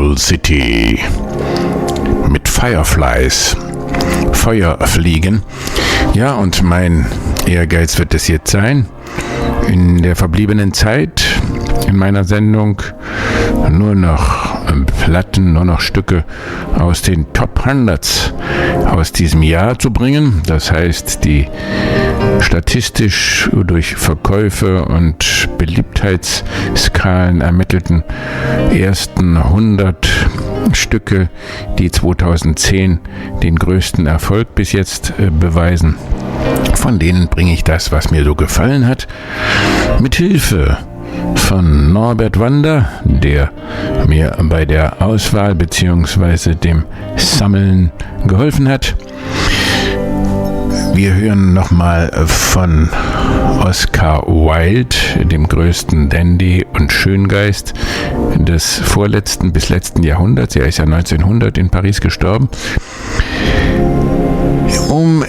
Soul City mit Fireflies, Feuerfliegen. Ja, und mein Ehrgeiz wird es jetzt sein, in der verbliebenen Zeit in meiner Sendung nur noch Platten, nur noch Stücke aus den Top 100s aus diesem Jahr zu bringen. Das heißt, die statistisch durch Verkäufe und Beliebtheitsskalen ermittelten ersten 100 Stücke, die 2010 den größten Erfolg bis jetzt beweisen. Von denen bringe ich das, was mir so gefallen hat, mit Hilfe von Norbert Wander, der mir bei der Auswahl bzw. dem Sammeln geholfen hat. Wir hören nochmal von Oscar Wilde, dem größten Dandy und Schöngeist des vorletzten bis letzten Jahrhunderts. Er ist ja 1900 in Paris gestorben. Um